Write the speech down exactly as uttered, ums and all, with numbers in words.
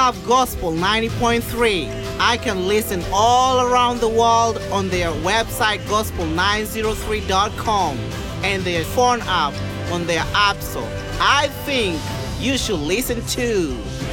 love Gospel ninety point three. I can listen all around the world on their website gospel nine oh three dot com and their phone app on their app store. I think you should listen too.